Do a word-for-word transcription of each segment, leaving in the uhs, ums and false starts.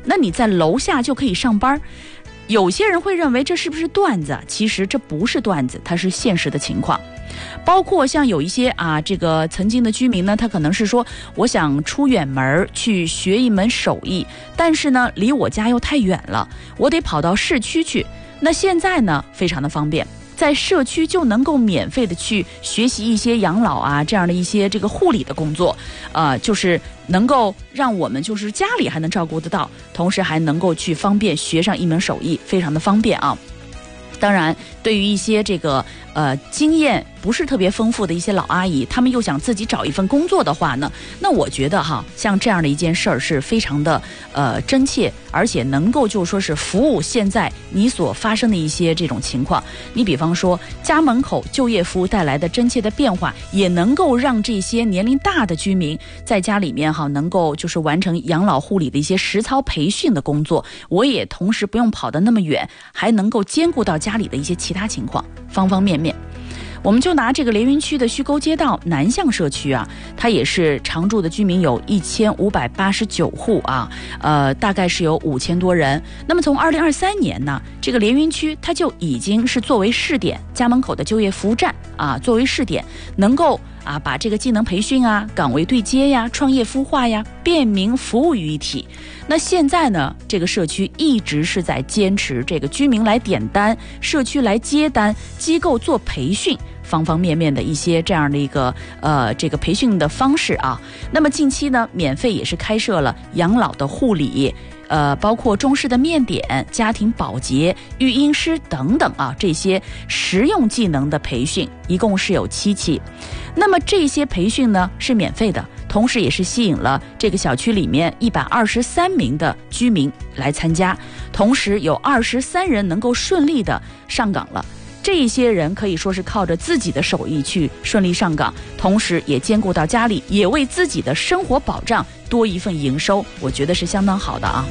那你在楼下就可以上班。有些人会认为这是不是段子？其实这不是段子，它是现实的情况。包括像有一些啊，这个曾经的居民呢，他可能是说，我想出远门去学一门手艺，但是呢，离我家又太远了，我得跑到市区去。那现在呢，非常的方便。在社区就能够免费的去学习一些养老啊这样的一些这个护理的工作，呃，就是能够让我们就是家里还能照顾得到，同时还能够去方便学上一门手艺，非常的方便啊。当然，对于一些这个呃经验不是特别丰富的一些老阿姨，他们又想自己找一份工作的话呢，那我觉得哈，像这样的一件事儿是非常的呃真切，而且能够就说是服务现在你所发生的一些这种情况。你比方说家门口就业服务带来的真切的变化，也能够让这些年龄大的居民在家里面哈，能够就是完成养老护理的一些实操培训的工作。我也同时不用跑得那么远，还能够兼顾到家里的一些其他情况，方方面面。我们就拿这个连云区的虚沟街道南向社区啊，它也是常住的居民有一千五百八十九户啊，呃，大概是有五千多人。那么从二零二三年呢，这个连云区它就已经是作为试点，家门口的就业服务站啊，作为试点，能够啊把这个技能培训啊、岗位对接呀、创业孵化呀、便民服务于一体。那现在呢，这个社区一直是在坚持这个居民来点单，社区来接单，机构做培训。方方面面的一些这样的一个呃这个培训的方式啊，那么近期呢，免费也是开设了养老的护理，呃，包括中式的面点、家庭保洁、育婴师等等啊，这些实用技能的培训，一共是有七期。那么这些培训呢是免费的，同时也是吸引了这个小区里面一百二十三名的居民来参加，同时有二十三人能够顺利的上岗了。这些人可以说是靠着自己的手艺去顺利上岗，同时也兼顾到家里，也为自己的生活保障多一份营收，我觉得是相当好的啊。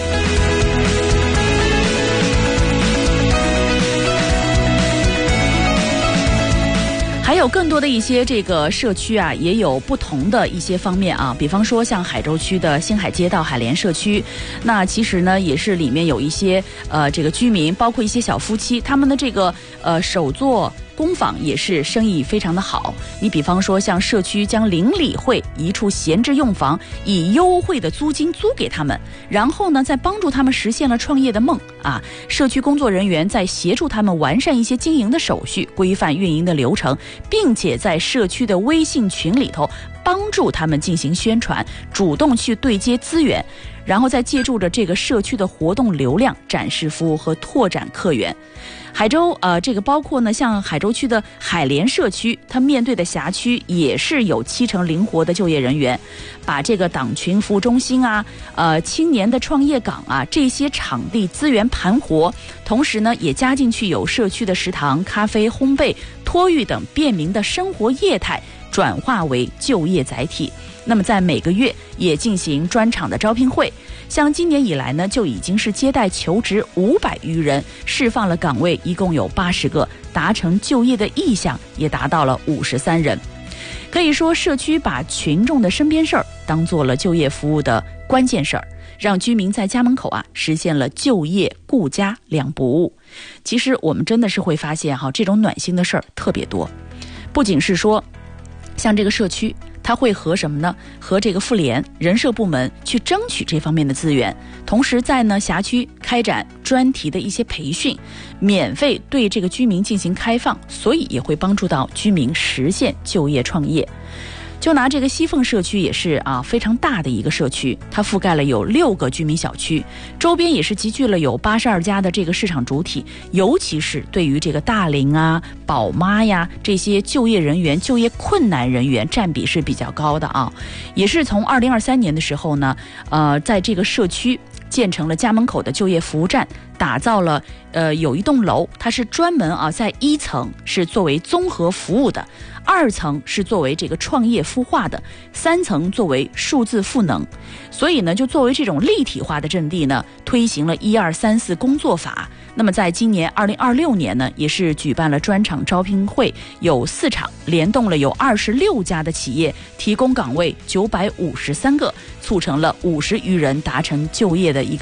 还有更多的一些这个社区啊，也有不同的一些方面啊，比方说像海州区的星海街道海联社区，那其实呢也是里面有一些呃这个居民，包括一些小夫妻，他们的这个呃手作工坊也是生意非常的好。你比方说像社区将邻里会一处闲置用房以优惠的租金租给他们，然后呢再帮助他们实现了创业的梦啊。社区工作人员在协助他们完善一些经营的手续，规范运营的流程，并且在社区的微信群里头帮助他们进行宣传，主动去对接资源，然后再借助着这个社区的活动流量展示服务和拓展客源。海州呃，这个包括呢，像海州区的海联社区，它面对的辖区也是有七成灵活的就业人员，把这个党群服务中心啊、呃青年的创业岗啊这些场地资源盘活，同时呢也加进去有社区的食堂、咖啡、烘焙、托育等便民的生活业态，转化为就业载体。那么在每个月也进行专场的招聘会，像今年以来呢，就已经是接待求职五百余人，释放了岗位一共有八十个，达成就业的意向也达到了五十三人。可以说，社区把群众的身边事儿当做了就业服务的关键事儿，让居民在家门口啊实现了就业、顾家两不误。其实我们真的是会发现哈，这种暖心的事儿特别多，不仅是说像这个社区，他会和什么呢？和这个妇联人社部门去争取这方面的资源，同时在呢辖区开展专题的一些培训，免费对这个居民进行开放，所以也会帮助到居民实现就业创业。就拿这个西凤社区也是啊，非常大的一个社区，它覆盖了有六个居民小区，周边也是集聚了有八十二家的这个市场主体，尤其是对于这个大龄啊、宝妈呀这些就业人员、就业困难人员占比是比较高的啊。也是从二零二三年的时候呢，呃，在这个社区建成了家门口的就业服务站，打造了呃有一栋楼，它是专门啊在一层是作为综合服务的，二层是作为这个创业孵化的，三层作为数字赋能。所以呢，就作为这种立体化的阵地呢，推行了一二三四工作法。那么在今年二零二六年呢，也是举办了专场招聘会，有四场，联动了有二十六家的企业，提供岗位九百五十三个，促成了五十余人达成就业的一个